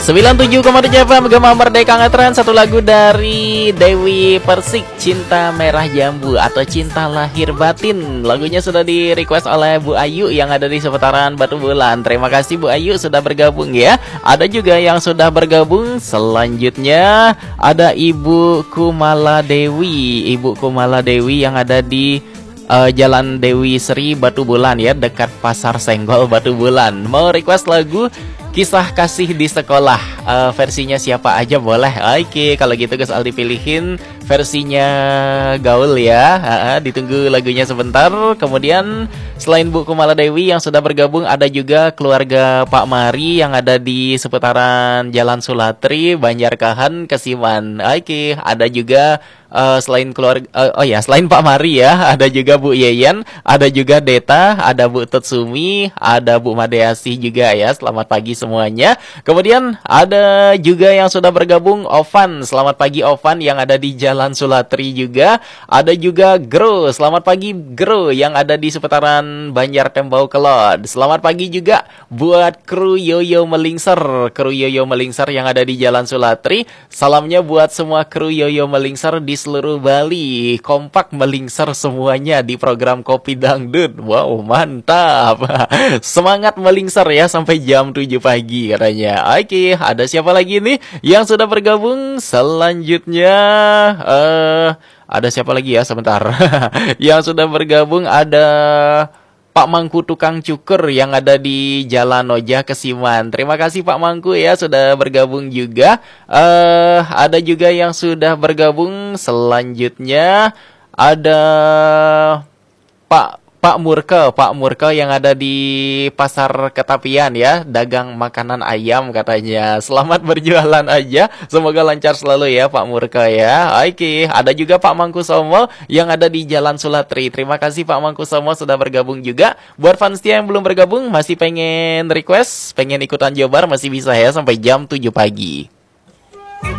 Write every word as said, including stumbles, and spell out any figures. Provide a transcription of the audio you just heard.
sembilan puluh tujuh koma tujuh F M Gema Merdeka Ngetren. Satu lagu dari Dewi Persik, Cinta Merah Jambu atau Cinta Lahir Batin. Lagunya sudah di request oleh Bu Ayu yang ada di seputaran Batu Bulan. Terima kasih Bu Ayu sudah bergabung ya. Ada juga yang sudah bergabung. Selanjutnya ada Ibu Kumala Dewi. Ibu Kumala Dewi yang ada di uh, Jalan Dewi Sri Batu Bulan ya, dekat Pasar Senggol Batu Bulan. Mau request lagu Kisah Kasih di Sekolah, uh, versinya siapa aja boleh. Oke, kalau gitu Gus Aldi pilihin versinya gaul ya. uh, Ditunggu lagunya sebentar. Kemudian selain Bu Kumala Dewi yang sudah bergabung, ada juga keluarga Pak Mari yang ada di seputaran Jalan Sulatri, Banjarkahan, Kesiman. Oke, ada juga uh, selain keluarga, uh, oh ya selain Pak Mari ya, ada juga Bu Yeyen, ada juga Deta, ada Bu Tutsumi, ada Bu Madeasi juga ya. Selamat pagi semuanya. Kemudian ada juga yang sudah bergabung, Ovan. Selamat pagi Ovan yang ada di Jalan Sulatri juga. Ada juga Gro. Selamat pagi Gro yang ada di seputaran Banjar Tembau Kelot. Selamat pagi juga buat kru Yoyo Melingser, kru Yoyo Melingser yang ada di Jalan Sulatri. Salamnya buat semua kru Yoyo Melingser di seluruh Bali. Kompak melingser semuanya di program Kopi Dangdut. Wow, mantap. Semangat melingser ya sampai jam tujuh pagi katanya. Oke, ada siapa lagi nih yang sudah bergabung? Selanjutnya uh, ada siapa lagi ya? Sebentar. Yang sudah bergabung ada Pak Mangku tukang cukur yang ada di Jalan Ojah Kesiman. Terima kasih Pak Mangku ya sudah bergabung juga. Uh, ada juga yang sudah bergabung. Selanjutnya ada Pak Pak Murke, Pak Murke yang ada di Pasar Ketapian ya, dagang makanan ayam katanya. Selamat berjualan aja, semoga lancar selalu ya Pak Murke ya. Oke, ada juga Pak Mangkusomo yang ada di Jalan Sulatri. Terima kasih Pak Mangkusomo sudah bergabung juga. Buat fans yang belum bergabung, masih pengen request, pengen ikutan Jobar, masih bisa ya sampai jam tujuh pagi.